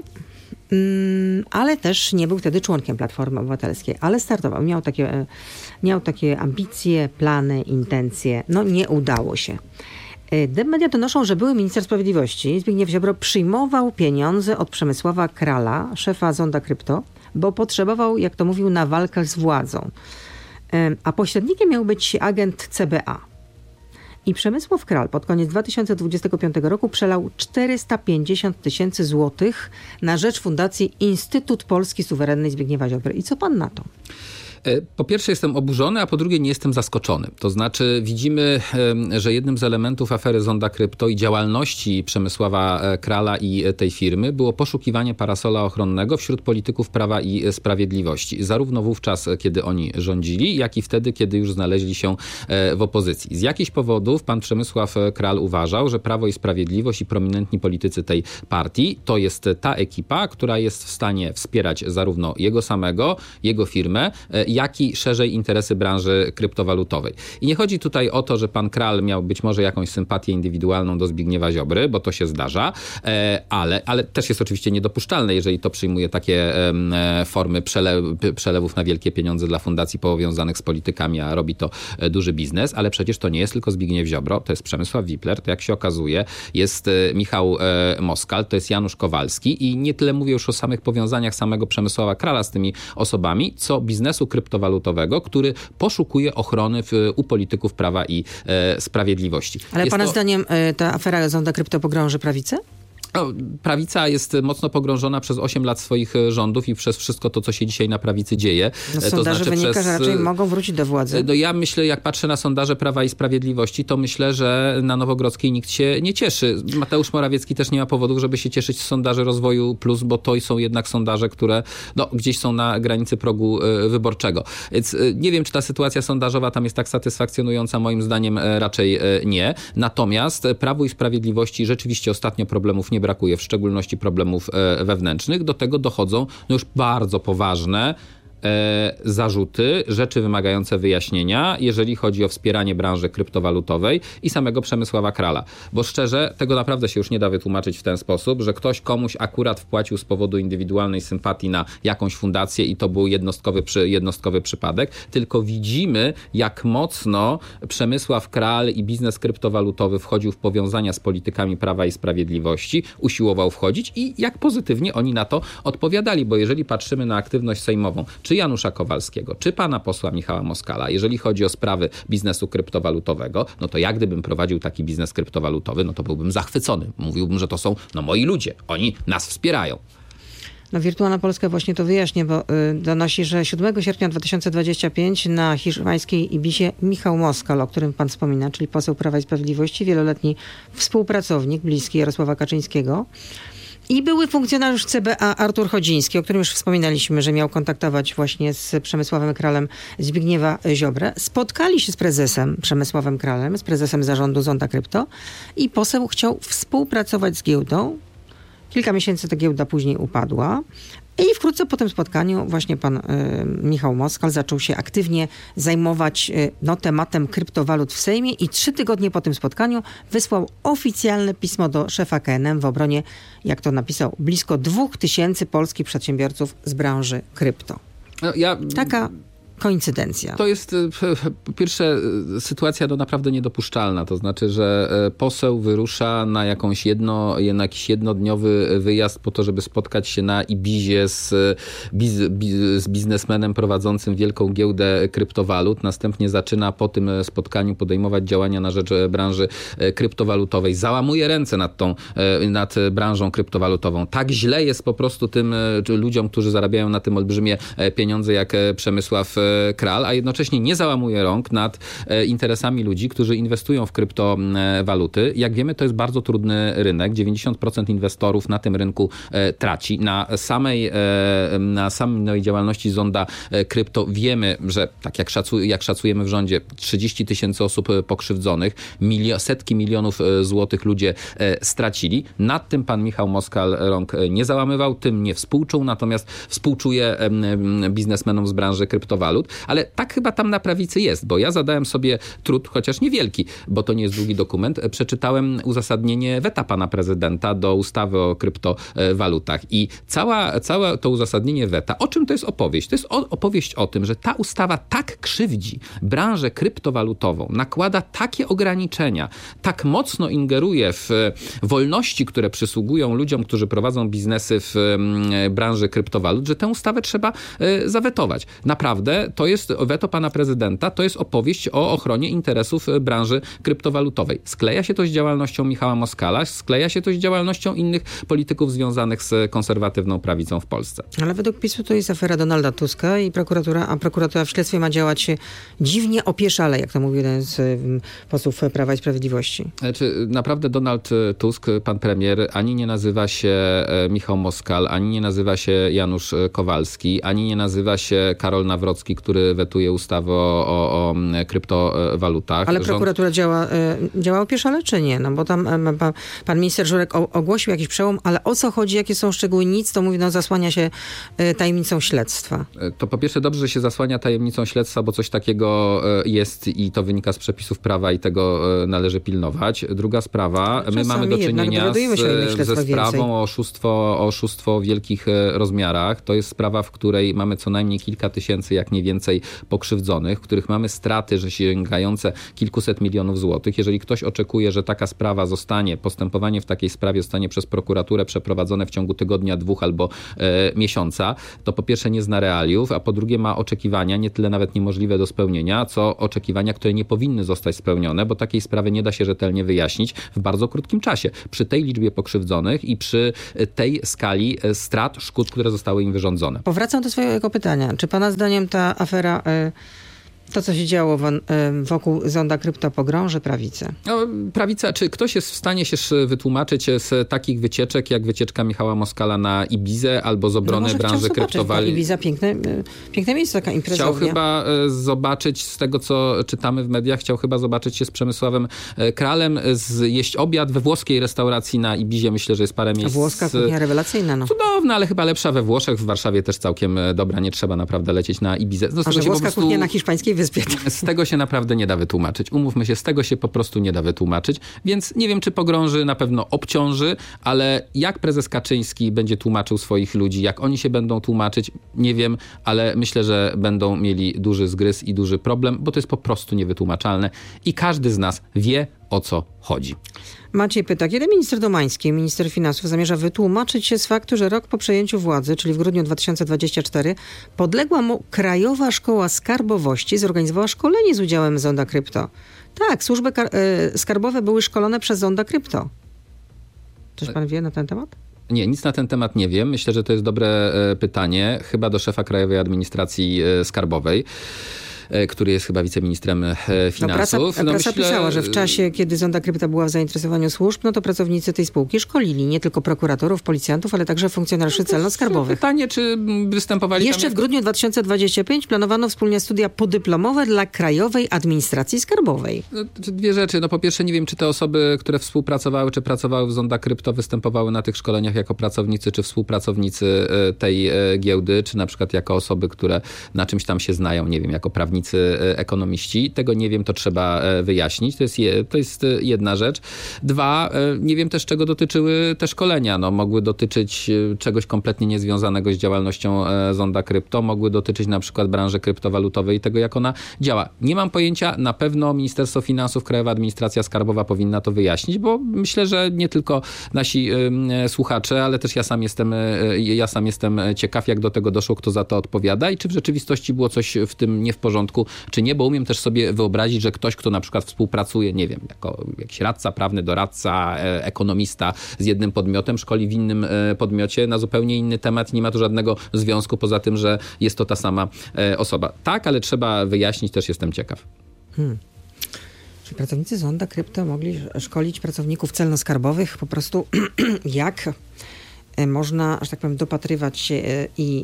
ale też nie był wtedy członkiem Platformy Obywatelskiej, ale startował. Miał takie, miał takie ambicje, plany, intencje. No nie udało się. Media donoszą, że były minister sprawiedliwości Zbigniew Ziobro przyjmował pieniądze od Przemysława Krala, szefa Zonda Krypto, bo potrzebował, jak to mówił, na walkę z władzą. A pośrednikiem miał być agent C B A. I Przemysław Kral pod koniec dwa tysiące dwudziestego piątego roku przelał czterysta pięćdziesiąt tysięcy złotych na rzecz Fundacji Instytut Polski Suwerennej Zbigniewa Ziobry. I co pan na to? Po pierwsze jestem oburzony, a po drugie nie jestem zaskoczony. To znaczy widzimy, że jednym z elementów afery Zonda Krypto i działalności Przemysława Krala i tej firmy było poszukiwanie parasola ochronnego wśród polityków Prawa i Sprawiedliwości. Zarówno wówczas, kiedy oni rządzili, jak i wtedy, kiedy już znaleźli się w opozycji. Z jakichś powodów pan Przemysław Kral uważał, że Prawo i Sprawiedliwość i prominentni politycy tej partii to jest ta ekipa, która jest w stanie wspierać zarówno jego samego, jego firmę, jak i szerzej interesy branży kryptowalutowej. I nie chodzi tutaj o to, że pan Kral miał być może jakąś sympatię indywidualną do Zbigniewa Ziobry, bo to się zdarza, ale, ale też jest oczywiście niedopuszczalne, jeżeli to przyjmuje takie formy przelew, przelewów na wielkie pieniądze dla fundacji powiązanych z politykami, a robi to duży biznes, ale przecież to nie jest tylko Zbigniew Ziobro, to jest Przemysław Wipler, to jak się okazuje jest Michał Moskal, to jest Janusz Kowalski i nie tyle mówię już o samych powiązaniach samego Przemysława Krala z tymi osobami, co biznesu kryptowalutowego, który poszukuje ochrony w, u polityków Prawa i e, Sprawiedliwości. Ale jest pana to... zdaniem e, ta afera Zonda Krypto pogrąży prawicę? No, prawica jest mocno pogrążona przez osiem lat swoich rządów i przez wszystko to, co się dzisiaj na prawicy dzieje. No, to sondaże znaczy wynika, przez... że raczej mogą wrócić do władzy. No ja myślę, jak patrzę na sondaże Prawa i Sprawiedliwości, to myślę, że na Nowogrodzkiej nikt się nie cieszy. Mateusz Morawiecki też nie ma powodów, żeby się cieszyć z sondaży Rozwoju Plus, bo to są jednak sondaże, które no, gdzieś są na granicy progu y, wyborczego. Więc y, nie wiem, czy ta sytuacja sondażowa tam jest tak satysfakcjonująca. Moim zdaniem y, raczej y, nie. Natomiast Prawu i Sprawiedliwości rzeczywiście ostatnio problemów nie brakuje, w szczególności problemów y, wewnętrznych. Do tego dochodzą no, już bardzo poważne E, zarzuty, rzeczy wymagające wyjaśnienia, jeżeli chodzi o wspieranie branży kryptowalutowej i samego Przemysława Krala. Bo szczerze, tego naprawdę się już nie da wytłumaczyć w ten sposób, że ktoś komuś akurat wpłacił z powodu indywidualnej sympatii na jakąś fundację i to był jednostkowy, przy, jednostkowy przypadek, tylko widzimy, jak mocno Przemysław Kral i biznes kryptowalutowy wchodził w powiązania z politykami Prawa i Sprawiedliwości, usiłował wchodzić i jak pozytywnie oni na to odpowiadali, bo jeżeli patrzymy na aktywność sejmową, czy Janusza Kowalskiego, czy pana posła Michała Moskala, jeżeli chodzi o sprawy biznesu kryptowalutowego, no to ja gdybym prowadził taki biznes kryptowalutowy, no to byłbym zachwycony. Mówiłbym, że to są no, moi ludzie. Oni nas wspierają. No Wirtualna Polska właśnie to wyjaśnię, bo y, donosi, że siódmego sierpnia dwa tysiące dwudziestego piątego na hiszpańskiej Ibizie Michał Moskal, o którym pan wspomina, czyli poseł Prawa i Sprawiedliwości, wieloletni współpracownik bliski Jarosława Kaczyńskiego, i były funkcjonariusz C B A Artur Chodziński, o którym już wspominaliśmy, że miał kontaktować właśnie z Przemysławem Kralem Zbigniewa Ziobrę. Spotkali się z prezesem Przemysławem Kralem, z prezesem zarządu Zonda Krypto i poseł chciał współpracować z giełdą. Kilka miesięcy ta giełda później upadła. I wkrótce po tym spotkaniu właśnie pan y, Michał Moskal zaczął się aktywnie zajmować y, no, tematem kryptowalut w Sejmie i trzy tygodnie po tym spotkaniu wysłał oficjalne pismo do szefa K N M w obronie, jak to napisał, blisko dwóch tysięcy polskich przedsiębiorców z branży krypto. No, ja... Taka koincydencja. To jest po pierwsze sytuacja no, naprawdę niedopuszczalna. To znaczy, że poseł wyrusza na jakąś jedno, na jakiś jednodniowy wyjazd po to, żeby spotkać się na Ibizie z, biz, biz, z biznesmenem prowadzącym wielką giełdę kryptowalut. Następnie zaczyna po tym spotkaniu podejmować działania na rzecz branży kryptowalutowej. Załamuje ręce nad tą, nad branżą kryptowalutową. Tak źle jest po prostu tym ludziom, którzy zarabiają na tym olbrzymie pieniądze, jak Przemysław Kral, a jednocześnie nie załamuje rąk nad interesami ludzi, którzy inwestują w kryptowaluty. Jak wiemy, to jest bardzo trudny rynek. dziewięćdziesiąt procent inwestorów na tym rynku traci. Na samej, na samej działalności Zonda Krypto wiemy, że tak jak, szacu, jak szacujemy w rządzie, trzydzieści tysięcy osób pokrzywdzonych, milio, setki milionów złotych ludzie stracili. Nad tym pan Michał Moskal rąk nie załamywał, tym nie współczuł, natomiast współczuje biznesmenom z branży kryptowalut. Ale tak chyba tam na prawicy jest, bo ja zadałem sobie trud, chociaż niewielki, bo to nie jest długi dokument, przeczytałem uzasadnienie weta pana prezydenta do ustawy o kryptowalutach i cała, całe to uzasadnienie weta, o czym to jest opowieść? To jest opowieść o tym, że ta ustawa tak krzywdzi branżę kryptowalutową, nakłada takie ograniczenia, tak mocno ingeruje w wolności, które przysługują ludziom, którzy prowadzą biznesy w branży kryptowalut, że tę ustawę trzeba zawetować. Naprawdę to jest weto pana prezydenta, to jest opowieść o ochronie interesów branży kryptowalutowej. Skleja się to z działalnością Michała Moskala, skleja się to z działalnością innych polityków związanych z konserwatywną prawicą w Polsce. Ale według PiSu to jest afera Donalda Tuska i prokuratura, a prokuratura w śledztwie ma działać dziwnie opieszale, jak to mówił jeden z posłów Prawa i Sprawiedliwości. Czy naprawdę Donald Tusk, pan premier, ani nie nazywa się Michał Moskal, ani nie nazywa się Janusz Kowalski, ani nie nazywa się Karol Nawrocki, który wetuje ustawę o, o, o kryptowalutach. Ale prokuratura Rząd... działa, działa opieszale, czy nie? No bo tam pan, pan minister Żurek ogłosił jakiś przełom, ale o co chodzi, jakie są szczegóły? Nic, to mówi, no zasłania się tajemnicą śledztwa. To po pierwsze dobrze, że się zasłania tajemnicą śledztwa, bo coś takiego jest i to wynika z przepisów prawa i tego należy pilnować. Druga sprawa, my mamy do czynienia z, ze sprawą o oszustwo, o oszustwo w wielkich rozmiarach. To jest sprawa, w której mamy co najmniej kilka tysięcy, jak nie więcej pokrzywdzonych, w których mamy straty, że sięgające kilkuset milionów złotych. Jeżeli ktoś oczekuje, że taka sprawa zostanie, postępowanie w takiej sprawie zostanie przez prokuraturę przeprowadzone w ciągu tygodnia, dwóch albo e, miesiąca, to po pierwsze nie zna realiów, a po drugie ma oczekiwania nie tyle nawet niemożliwe do spełnienia, co oczekiwania, które nie powinny zostać spełnione, bo takiej sprawy nie da się rzetelnie wyjaśnić w bardzo krótkim czasie. Przy tej liczbie pokrzywdzonych i przy tej skali strat, szkód, które zostały im wyrządzone. Powracam do swojego pytania. Czy pana zdaniem ta afera... Y- To, co się działo wokół zonda krypto, pogrąży prawicę? No, prawica, czy ktoś jest w stanie się wytłumaczyć z takich wycieczek, jak wycieczka Michała Moskala na Ibizę albo z obrony no branży kryptowalut? Ibiza, piękne, piękne miejsce, taka imprezownia. Chciał chyba zobaczyć, z tego co czytamy w mediach, chciał chyba zobaczyć się z Przemysławem Kralem, zjeść obiad we włoskiej restauracji na Ibizie. Myślę, że jest parę miejsc. Włoska kuchnia rewelacyjna. No. Cudowna, ale chyba lepsza we Włoszech. W Warszawie też całkiem dobra. Nie trzeba naprawdę lecieć na Ibizę. No, A że włoska prostu... kuchnia na hiszpańskiej wyspie. Z tego się naprawdę nie da wytłumaczyć. Umówmy się, z tego się po prostu nie da wytłumaczyć. Więc nie wiem, czy pogrąży, na pewno obciąży, ale jak prezes Kaczyński będzie tłumaczył swoich ludzi, jak oni się będą tłumaczyć, nie wiem, ale myślę, że będą mieli duży zgryz i duży problem, bo to jest po prostu niewytłumaczalne i każdy z nas wie, o co chodzi. Maciej pyta, kiedy minister Domański, minister finansów, zamierza wytłumaczyć się z faktu, że rok po przejęciu władzy, czyli w grudniu dwa tysiące dwudziestym czwartym, podległa mu Krajowa Szkoła Skarbowości zorganizowała szkolenie z udziałem Zonda Krypto. Tak, służby kar- y- skarbowe były szkolone przez Zonda Krypto. Coś pan wie na ten temat? Nie, nic na ten temat nie wiem. Myślę, że to jest dobre e, pytanie. Chyba do szefa Krajowej Administracji e, Skarbowej, który jest chyba wiceministrem finansów. No, prasa prasa no, myślę... pisała, że w czasie, kiedy Zonda Krypto była w zainteresowaniu służb, no to pracownicy tej spółki szkolili nie tylko prokuratorów, policjantów, ale także funkcjonariuszy no celno-skarbowych. Pytanie, czy występowali Jeszcze tam... w grudniu dwa tysiące dwudziestym piątym planowano wspólnie studia podyplomowe dla Krajowej Administracji Skarbowej. No, dwie rzeczy. No po pierwsze nie wiem, czy te osoby, które współpracowały, czy pracowały w Zonda Krypto, występowały na tych szkoleniach jako pracownicy, czy współpracownicy tej giełdy, czy na przykład jako osoby, które na czymś tam się znają, nie wiem, jako prawnicy, ekonomiści. Tego nie wiem, to trzeba wyjaśnić. To jest, je, to jest jedna rzecz. Dwa, nie wiem też, czego dotyczyły te szkolenia. No, mogły dotyczyć czegoś kompletnie niezwiązanego z działalnością Zonda Krypto. Mogły dotyczyć na przykład branży kryptowalutowej i tego, jak ona działa. Nie mam pojęcia. Na pewno Ministerstwo Finansów, Krajowa Administracja Skarbowa powinna to wyjaśnić, bo myślę, że nie tylko nasi y, słuchacze, ale też ja sam jestem y, ja sam jestem ciekaw, jak do tego doszło, kto za to odpowiada i czy w rzeczywistości było coś w tym nie w porządku, czy nie, bo umiem też sobie wyobrazić, że ktoś, kto na przykład współpracuje, nie wiem, jako jakiś radca prawny, doradca, e, ekonomista z jednym podmiotem, szkoli w innym e, podmiocie na zupełnie inny temat, nie ma tu żadnego związku poza tym, że jest to ta sama e, osoba. Tak, ale trzeba wyjaśnić, też jestem ciekaw. Hmm. Czy pracownicy Zonda Krypto mogli szkolić pracowników celno-skarbowych po prostu jak można, że tak powiem, dopatrywać się i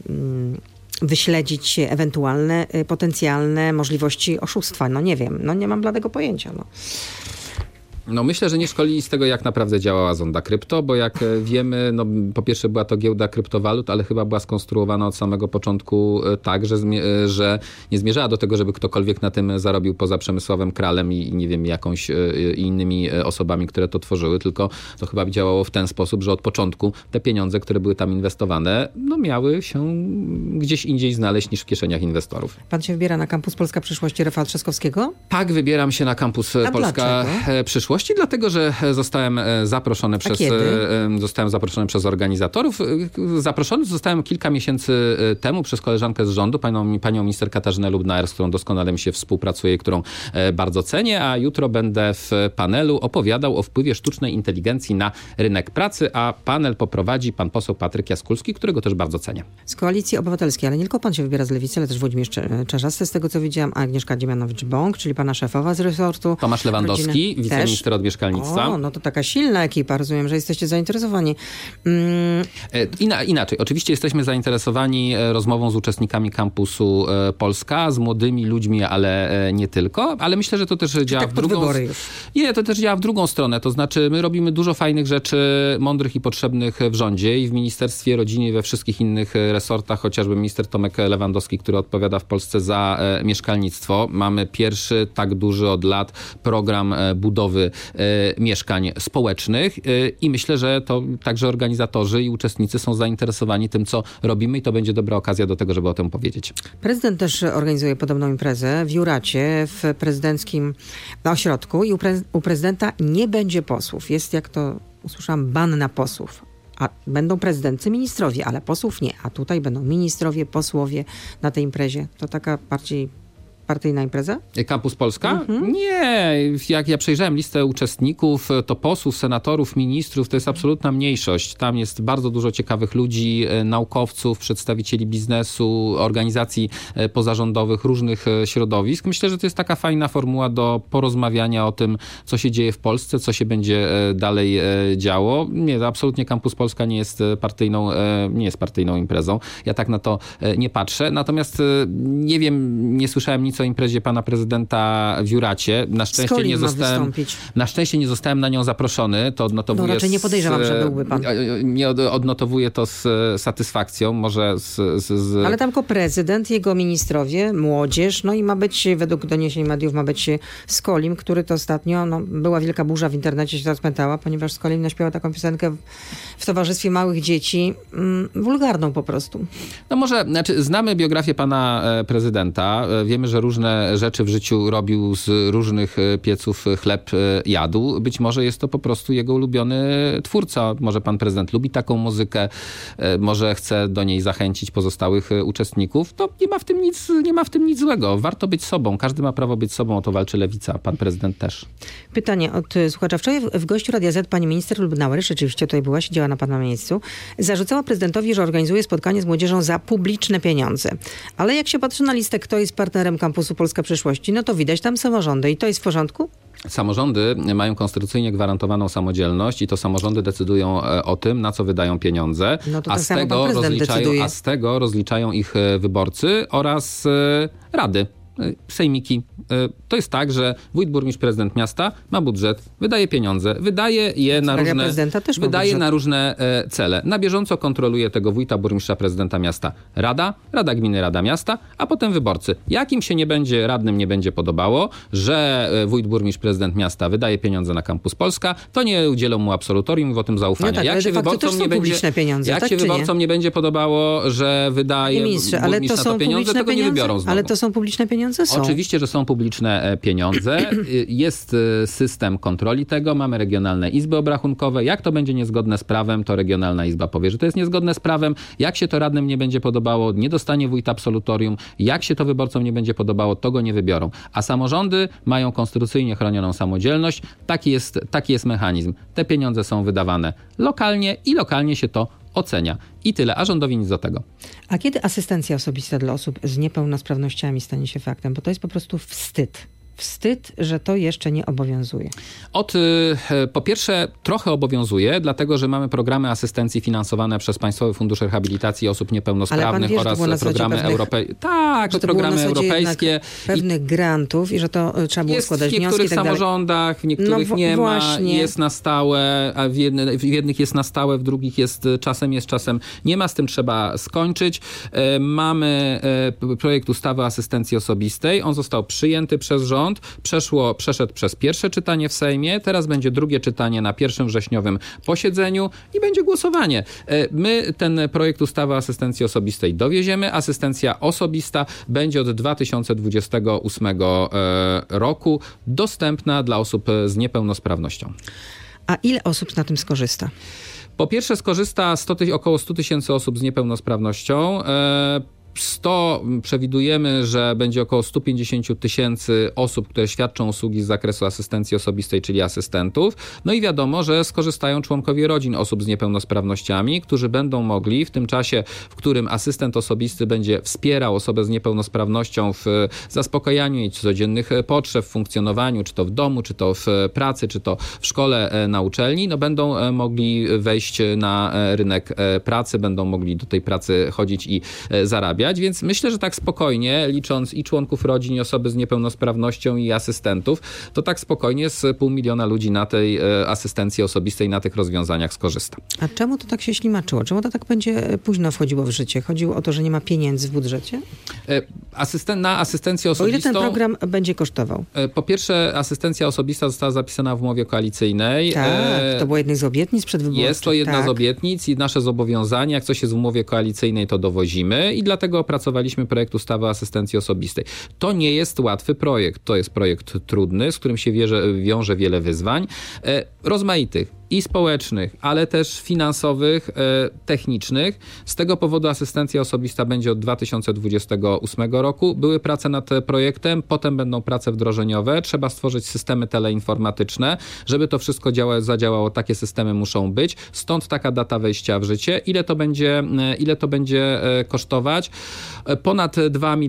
wyśledzić ewentualne potencjalne możliwości oszustwa? No nie wiem, no nie mam bladego pojęcia. No. No myślę, że nie szkolili z tego, jak naprawdę działała Zonda Krypto, bo jak wiemy, no po pierwsze była to giełda kryptowalut, ale chyba była skonstruowana od samego początku tak, że, zmie- że nie zmierzała do tego, żeby ktokolwiek na tym zarobił poza Przemysławem Kralem i nie wiem, jakąś i innymi osobami, które to tworzyły, tylko to chyba działało w ten sposób, że od początku te pieniądze, które były tam inwestowane, no miały się gdzieś indziej znaleźć niż w kieszeniach inwestorów. Pan się wybiera na kampus Polska Przyszłości Rafała Trzaskowskiego? Tak, wybieram się na kampus A Polska dlaczego? Przyszłości. Dlatego, że zostałem zaproszony przez zostałem zaproszony przez organizatorów. Zaproszony zostałem kilka miesięcy temu przez koleżankę z rządu, panią, panią minister Katarzynę Lubnauer, z którą doskonale mi się współpracuje i którą bardzo cenię, a jutro będę w panelu opowiadał o wpływie sztucznej inteligencji na rynek pracy, a panel poprowadzi pan poseł Patryk Jaskulski, którego też bardzo cenię. Z Koalicji Obywatelskiej, ale nie tylko pan się wybiera z Lewicy, ale też Włodzimierz Czarzasty, z tego co widziałam, Agnieszka Dziemianowicz-Bąk, czyli pana szefowa z resortu. Tomasz Lewandowski, wiceminister od mieszkalnictwa. O, no to taka silna ekipa. Rozumiem, że jesteście zainteresowani. Mm. Ina, inaczej. Oczywiście jesteśmy zainteresowani rozmową z uczestnikami kampusu Polska, z młodymi ludźmi, ale nie tylko. Ale myślę, że to też Czy działa tak w drugą... już. Nie, to też działa w drugą stronę. To znaczy my robimy dużo fajnych rzeczy, mądrych i potrzebnych w rządzie i w Ministerstwie Rodziny i we wszystkich innych resortach, chociażby minister Tomek Lewandowski, który odpowiada w Polsce za mieszkalnictwo. Mamy pierwszy tak duży od lat program budowy mieszkań społecznych i myślę, że to także organizatorzy i uczestnicy są zainteresowani tym, co robimy i to będzie dobra okazja do tego, żeby o tym powiedzieć. Prezydent też organizuje podobną imprezę w Juracie, w prezydenckim ośrodku i u, pre- u prezydenta nie będzie posłów. Jest, jak to usłyszałam, ban na posłów. A będą prezydency, ministrowie, ale posłów nie. A tutaj będą ministrowie, posłowie na tej imprezie. To taka bardziej partyjna impreza? Campus Polska? Mhm. Nie. Jak ja przejrzałem listę uczestników, to posłów, senatorów, ministrów, to jest absolutna mniejszość. Tam jest bardzo dużo ciekawych ludzi, naukowców, przedstawicieli biznesu, organizacji pozarządowych, różnych środowisk. Myślę, że to jest taka fajna formuła do porozmawiania o tym, co się dzieje w Polsce, co się będzie dalej działo. Nie, absolutnie Campus Polska nie jest partyjną, nie jest partyjną imprezą. Ja tak na to nie patrzę. Natomiast nie wiem, nie słyszałem nic o imprezie pana prezydenta w Juracie. Na szczęście nie zostałem, na szczęście nie zostałem na nią zaproszony. To odnotowuję no raczej nie podejrzewam, z, że byłby pan. Nie odnotowuję to z satysfakcją. Może z, z, z... Ale tam tylko prezydent, jego ministrowie, młodzież, no i ma być, według doniesień mediów, ma być Skolim, który to ostatnio, no była wielka burza w internecie, się rozpętała, ponieważ Skolim naśpiewał taką piosenkę w, w towarzystwie małych dzieci, mm, wulgarną po prostu. No może, znaczy znamy biografię pana prezydenta. Wiemy, że różne rzeczy w życiu robił, z różnych pieców chleb jadł. Być może jest to po prostu jego ulubiony twórca. Może pan prezydent lubi taką muzykę, może chce do niej zachęcić pozostałych uczestników. To nie ma w tym nic, nie ma w tym nic złego. Warto być sobą. Każdy ma prawo być sobą. O to walczy Lewica. Pan prezydent też. Pytanie od słuchacza. Wczoraj w gościu Radia Z pani minister Lubnauer, rzeczywiście tutaj była, siedziała na pana miejscu, zarzucała prezydentowi, że organizuje spotkanie z młodzieżą za publiczne pieniądze. Ale jak się patrzy na listę, kto jest partnerem Kampusu Polska Przyszłości, no to widać tam samorządy i to jest w porządku? Samorządy mają konstytucyjnie gwarantowaną samodzielność i to samorządy decydują o tym, na co wydają pieniądze, no to a, tak z tego rozliczają, a z tego rozliczają ich wyborcy oraz rady. Sejmiki. To jest tak, że wójt, burmistrz, prezydent miasta ma budżet, wydaje pieniądze, wydaje je na różne, wydaje na różne cele. Na bieżąco kontroluje tego wójta, burmistrza, prezydenta miasta Rada, Rada Gminy, Rada Miasta, a potem wyborcy. Jakim się nie będzie radnym nie będzie podobało, że wójt, burmistrz, prezydent miasta wydaje pieniądze na Campus Polska, to nie udzielą mu absolutorium, mówią o tym zaufania. No tak, jak się wyborcom nie będzie, pieniądze, jak tak, się wyborcom nie? nie będzie podobało, że wydaje burmistrze, ale to są to pieniądze, tego pieniądze? nie wybiorą znowu. Ale to są publiczne pieniądze? Są. Oczywiście, że są publiczne pieniądze. Jest system kontroli tego. Mamy regionalne izby obrachunkowe. Jak to będzie niezgodne z prawem, to regionalna izba powie, że to jest niezgodne z prawem. Jak się to radnym nie będzie podobało, nie dostanie wójt absolutorium. Jak się to wyborcom nie będzie podobało, to go nie wybiorą. A samorządy mają konstytucyjnie chronioną samodzielność. Taki jest, taki jest mechanizm. Te pieniądze są wydawane lokalnie i lokalnie się to ocenia. I tyle, a rządowi nic do tego. A kiedy asystencja osobista dla osób z niepełnosprawnościami stanie się faktem? Bo to jest po prostu wstyd. Wstyd, że to jeszcze nie obowiązuje. Od, po pierwsze, trochę obowiązuje, dlatego że mamy programy asystencji finansowane przez Państwowy Fundusz Rehabilitacji Osób Niepełnosprawnych wie, oraz programy europejskie. Tak, to programy europejskie. Pewnych grantów i że to trzeba było jest składać wnioski. W niektórych tak samorządach, w niektórych no, nie właśnie. ma, jest na stałe, a w, jedne, w jednych jest na stałe, w drugich jest czasem jest, czasem nie ma. Z tym trzeba skończyć. Mamy projekt ustawy o asystencji osobistej. On został przyjęty przez rząd. Przeszło, przeszedł przez pierwsze czytanie w Sejmie, teraz będzie drugie czytanie na pierwszym wrześniowym posiedzeniu i będzie głosowanie. My ten projekt ustawy o asystencji osobistej dowieziemy. Asystencja osobista będzie od dwa tysiące dwudziestego ósmego roku dostępna dla osób z niepełnosprawnością. A ile osób na tym skorzysta? Po pierwsze skorzysta sto, około sto tysięcy osób z niepełnosprawnością. sto przewidujemy, że będzie około sto pięćdziesiąt tysięcy osób, które świadczą usługi z zakresu asystencji osobistej, czyli asystentów. No i wiadomo, że skorzystają członkowie rodzin osób z niepełnosprawnościami, którzy będą mogli w tym czasie, w którym asystent osobisty będzie wspierał osobę z niepełnosprawnością w zaspokajaniu jej codziennych potrzeb, w funkcjonowaniu, czy to w domu, czy to w pracy, czy to w szkole, na uczelni, no będą mogli wejść na rynek pracy, będą mogli do tej pracy chodzić i zarabiać. zarabiać, więc myślę, że tak spokojnie, licząc i członków rodzin, i osoby z niepełnosprawnością, i asystentów, to tak spokojnie z pół miliona ludzi na tej asystencji osobistej, na tych rozwiązaniach skorzysta. A czemu to tak się ślimaczyło? Czemu to tak będzie późno wchodziło w życie? Chodziło o to, że nie ma pieniędzy w budżecie? Asysten- na asystencję osobistą... O ile ten program będzie kosztował? Po pierwsze, asystencja osobista została zapisana w umowie koalicyjnej. Tak, to była jedna z obietnic przedwyborczych. Jest to jedna tak. z obietnic i nasze zobowiązanie, jak coś jest w umowie koalicyjnej, to dowozimy i dlatego opracowaliśmy projekt ustawy o asystencji osobistej. To nie jest łatwy projekt. To jest projekt trudny, z którym się wierze, wiąże wiele wyzwań, e, rozmaitych. I społecznych, ale też finansowych, e, technicznych. Z tego powodu asystencja osobista będzie od dwa tysiące dwudziestego ósmego roku. Były prace nad projektem, potem będą prace wdrożeniowe. Trzeba stworzyć systemy teleinformatyczne. Żeby to wszystko działa, zadziałało, takie systemy muszą być. Stąd taka data wejścia w życie. Ile to będzie, ile to będzie kosztować? Ponad dwa miliony